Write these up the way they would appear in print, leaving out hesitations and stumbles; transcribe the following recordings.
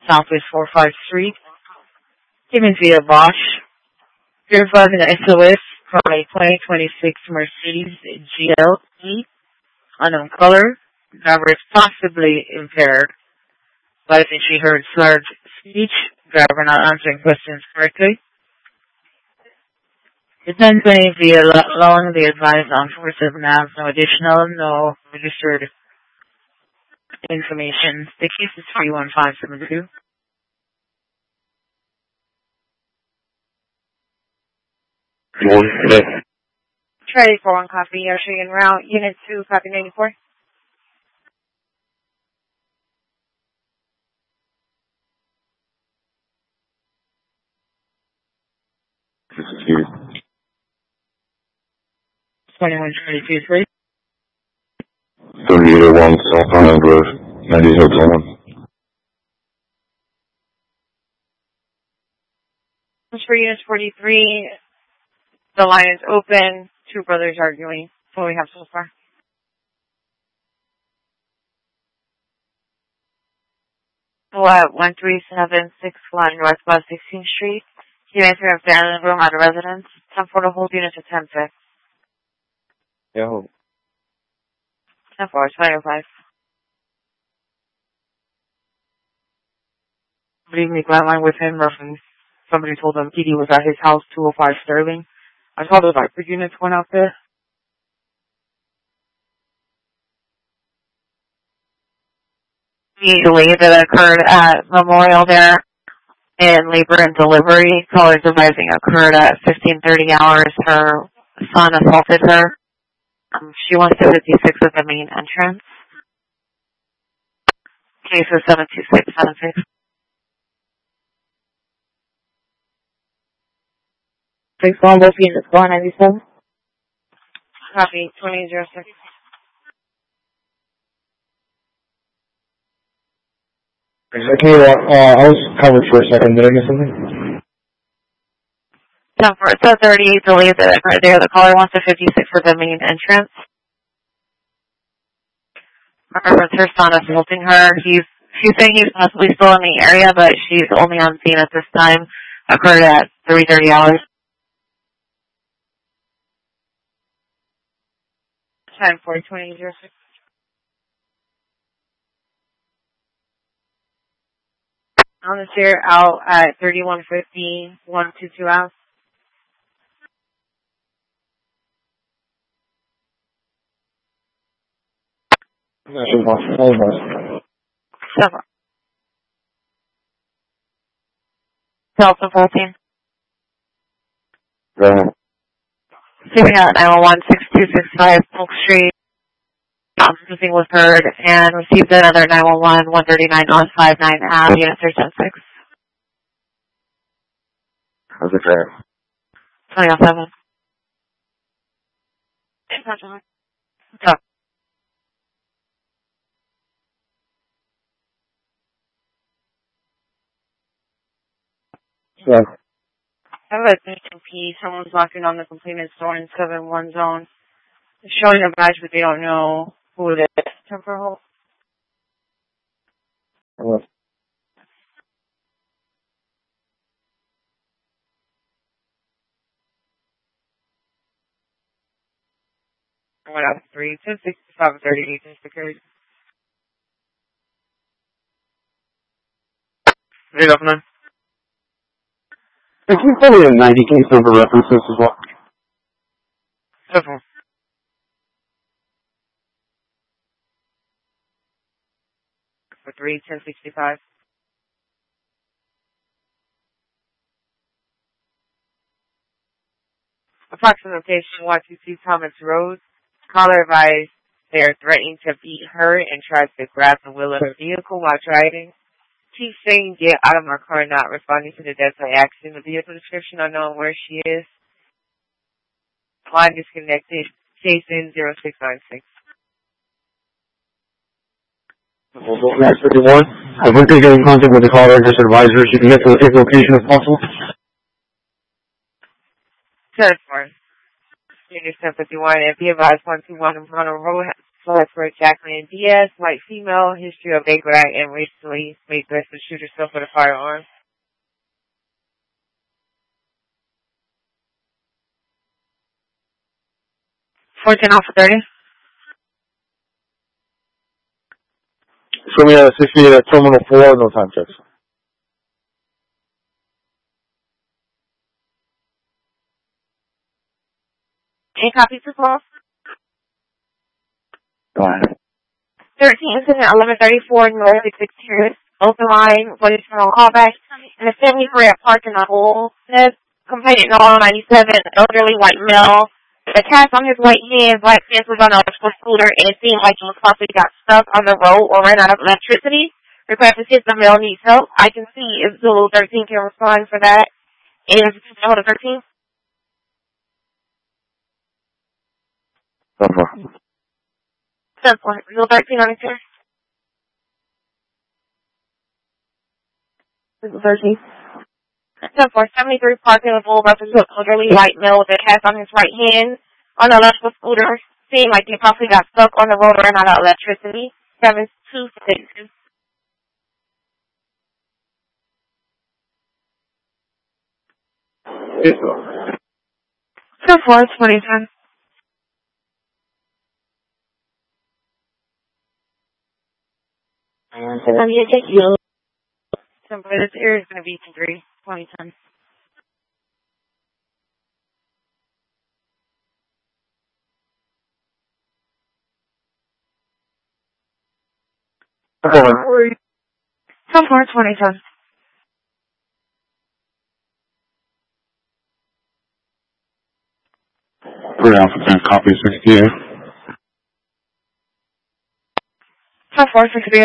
Southwest 45th Street, given via Bosch. You're driving an SOS from a 2026 Mercedes GLE, unknown color. Driver is possibly impaired. But if she heard slurred speech, driver not answering questions correctly. The 1020 via long, the advised on 47 nav, no additional, no registered information. The case is 31572. Try for one copy, Yoshi en route, Unit 2, copy 94. Executed. 2122, please. 3801 South Island Road, 90 Hotel 1. For Unit 43, the line is open. Two brothers arguing. That's all we have so far. At 13761 Northwest 16th Street. You enter a family room at a residence. 10-4 to hold unit to 10-6. Yo. 10-4, 25. Believe me, flatline with him reference. Somebody told him Kitty was at his house, 205 Sterling. I saw the Viper units went out there. The delay that occurred at Memorial there in labor and delivery, callers advising occurred at 15:30 hours. Her son assaulted her. She wants to 56 at the main entrance. Case is 72676. Six on both units, 497. Copy, 2006. Okay, I was covered for a second. Did I miss something? 10-4, it's a 38 delay that occurred there. The caller wants a 56 for the main entrance. Reference her son assaulting her. She's saying he's possibly still in the area, but she's only on scene at this time. Occurred at 3:30 hours. 10-4, 2006. On the stair out at 3150, 122 out. Several. Delta 14. Go ahead. Keeping out 911-6265 Polk Street. Something was heard and received another 911-139 on 59 Ave, Unit 376. How's it there? 2007. So, Yeah. I have a 2P. Someone's knocking on the complainant's door in 7-1 zone. They're showing a badge, but they don't know who it is. Temporal. What? I went out 3, 1065, 38, security. Good afternoon. Can you call me a 90 case number references as well? 7. For 3, 1065. Approximate location, 122 Thomas Road. Caller advised they are threatening to beat her and tries to grab the wheel of her vehicle while driving. She's saying, "Get out of my car," not responding to the deadly accident. The vehicle description unknown where she is. Line disconnected. Case in 0696. Max 51. If we're going to get in contact with the caller, just advise her she can get to his location if possible. 10-4. Unit 1051 and be advised 121 in front of road Flight for Jacqueline Diaz, white female, history of Baghdad, and recently made threats to shoot herself with a firearm. 14 off of 30. Show me a 68 at Terminal 4, no time checks. Any copies as well? Go ahead. 13 incident 1134 North 6 open line, what is on callback, and the family for a park in the hole, says, complainant in all 97, elderly white male, the cast on his right hand, black pants was on a electrical scooter, and it seemed like he was possibly got stuck on the road or ran out of electricity. Request assist, the male needs help. I can see if Zulu 13 can respond for that. And if it's Zulu 13? Simple. Zulu 13 on his chair. Zulu 13. 73 parking of Bull represents elderly white male with a cast on his right hand on an electrical scooter. Seemed like he possibly got stuck on the road or ran out of electricity. 726. Yes, sir. 2010. Simple. This area is going to be 3, 2010. Come for 2010. Three Alpha 10, copy 68. Come for 68.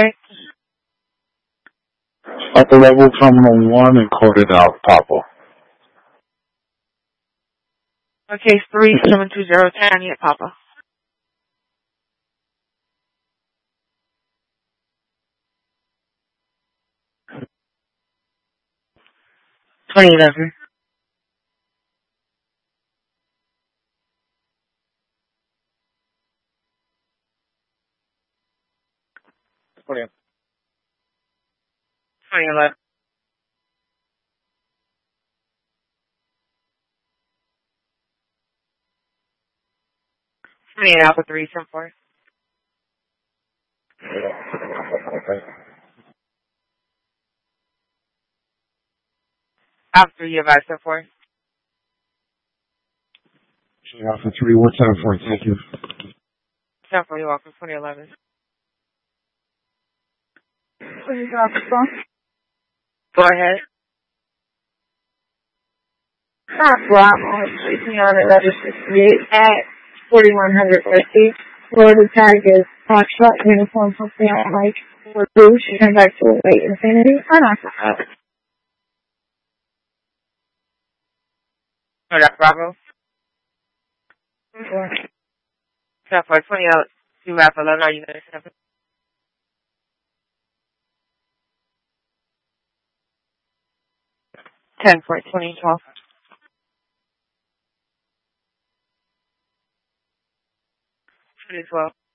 Upper level, Terminal 1, and coded out, Papa. Okay, 372010, yeah, Papa. 2011. Brilliant. 2011. Alpha 3, 4. Okay. Alpha 3, you advise 4. Alpha 3, what's that for? Thank you. 4, you're welcome. 2011. Go ahead. Placing on at letter 68 at 4150. Florida tag is Foxtrot uniform something out like with blue. She comes back to Late Infinity. I'm not that. Oh, that's Bravo. 4. 20 out. 2 Alpha 11, are you going to 7? Ten for 2012. 2012.